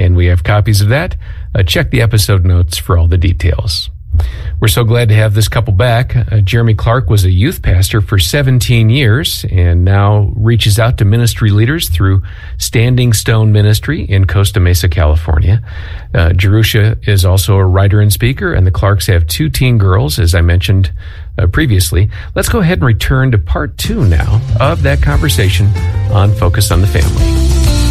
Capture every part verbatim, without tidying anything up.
and we have copies of that. Uh, check the episode notes for all the details. We're so glad to have this couple back. Uh, Jeremy Clark was a youth pastor for seventeen years and now reaches out to ministry leaders through Standing Stone Ministry in Costa Mesa, California. Uh, Jerusha is also a writer and speaker, and the Clarks have two teen girls, as I mentioned uh, previously. Let's go ahead and return to part two now of that conversation on Focus on the Family.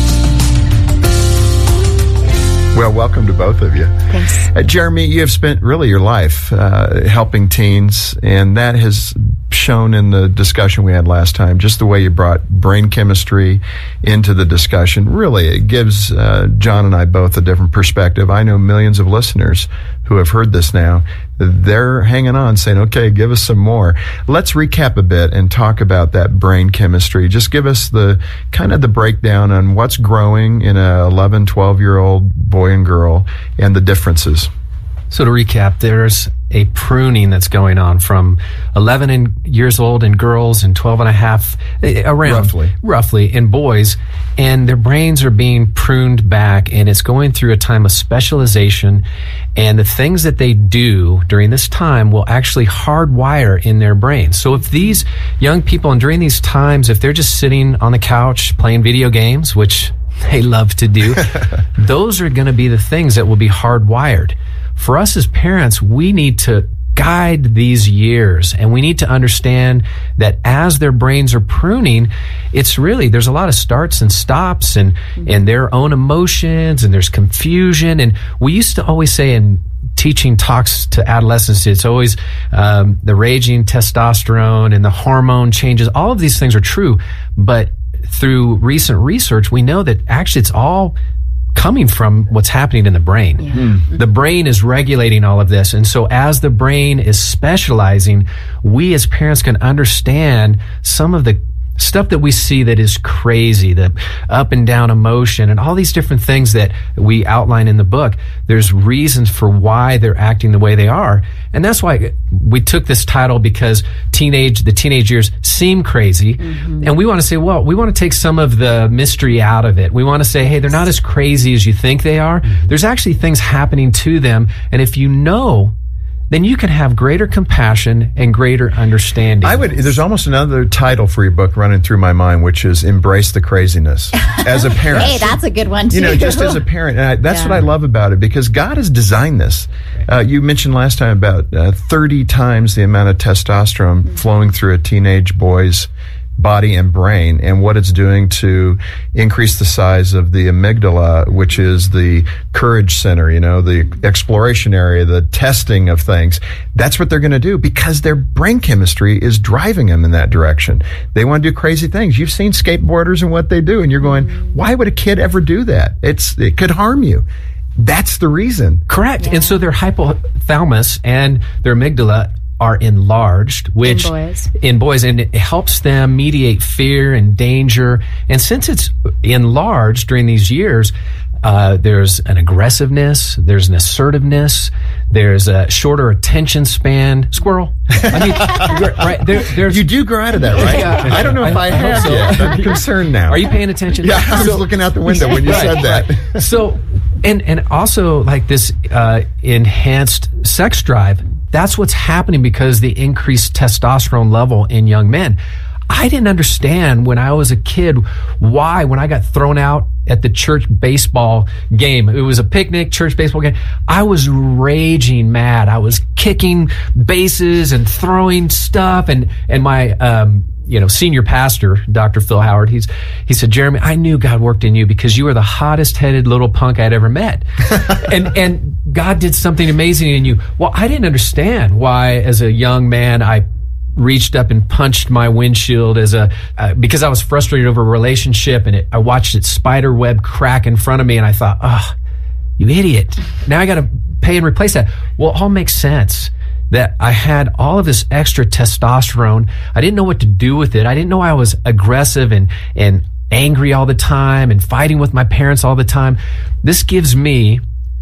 Well, welcome to both of you. Thanks. Uh, Jeremy, you have spent really your life uh, helping teens, and that has shown in the discussion we had last time, just the way you brought brain chemistry into the discussion. Really, it gives uh, John and I both a different perspective. I know millions of listeners who have heard this now. They're hanging on saying, okay, give us some more. Let's recap a bit and talk about that brain chemistry. Just give us the kind of the breakdown on what's growing in a eleven, twelve-year-old boy and girl and the differences. So to recap, there's a pruning that's going on from eleven in, years old in girls and twelve and a half, around, roughly. roughly in boys, and their brains are being pruned back, and it's going through a time of specialization, and the things that they do during this time will actually hardwire in their brains. So if these young people, and during these times, if they're just sitting on the couch playing video games, which they love to do, those are going to be the things that will be hardwired. For us as parents, we need to guide these years, and we need to understand that as their brains are pruning, it's really, there's a lot of starts and stops and, mm-hmm. and their own emotions, and there's confusion. And we used to always say in teaching talks to adolescents, it's always um, the raging testosterone and the hormone changes. All of these things are true, but through recent research, we know that actually it's all coming from what's happening in the brain. Yeah. Mm. The brain is regulating all of this. And so as the brain is specializing, we as parents can understand some of the stuff that we see that is crazy, the up and down emotion and all these different things that we outline in the book. There's reasons for why they're acting the way they are. And that's why we took this title, because teenage, the teenage years seem crazy. Mm-hmm. And we want to say, well, we want to take some of the mystery out of it. We want to say, hey, they're not as crazy as you think they are. Mm-hmm. There's actually things happening to them. And if you know, then you can have greater compassion and greater understanding. I would. There's almost another title for your book running through my mind, which is "Embrace the Craziness." As a parent, hey, that's a good one too. You know, just as a parent, and I, that's yeah. what I love about it, because God has designed this. Uh, you mentioned last time about uh, thirty times the amount of testosterone mm-hmm. flowing through a teenage boy's body and brain, and what it's doing to increase the size of the amygdala, which is the courage center, you know, the exploration area, the testing of things. That's what they're going to do, because their brain chemistry is driving them in that direction. They want to do crazy things. You've seen skateboarders and what they do, and you're going, why would a kid ever do that? It's it could harm you. That's the reason. Correct. Yeah. And so their hypothalamus and their amygdala are enlarged, which in boys. in boys, and it helps them mediate fear and danger. And since it's enlarged during these years, uh, there's an aggressiveness, there's an assertiveness, there's a shorter attention span. Squirrel. I mean, right there, there's you do grow out of that, right? Yeah, I don't know if I, I have so. yet. I'm concerned now. Are you paying attention? Yeah, I was so, looking out the window when you right, said that. Right. So, and and also like this uh, enhanced sex drive. That's what's happening because the increased testosterone level in young men. I didn't understand when I was a kid why, when I got thrown out at the church baseball game, it was a picnic, church baseball game, I was raging mad. I was kicking bases and throwing stuff. And, and my, um, you know, senior pastor, Doctor Phil Howard, he's, he said, Jeremy, I knew God worked in you because you were the hottest headed little punk I'd ever met. and, and God did something amazing in you. Well, I didn't understand why as a young man, I reached up and punched my windshield as a, uh, because I was frustrated over a relationship, and it, I watched its spider web crack in front of me, and I thought, oh, you idiot. Now I got to pay and replace that. Well, it all makes sense. That I had all of this extra testosterone. I didn't know what to do with it. I didn't know I was aggressive and, and angry all the time and fighting with my parents all the time. This gives me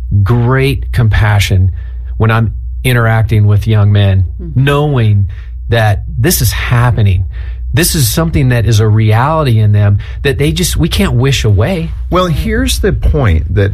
great compassion when I'm interacting with young men, mm-hmm. knowing that this is happening. This is something that is a reality in them that they just, we can't wish away. Well, here's the point that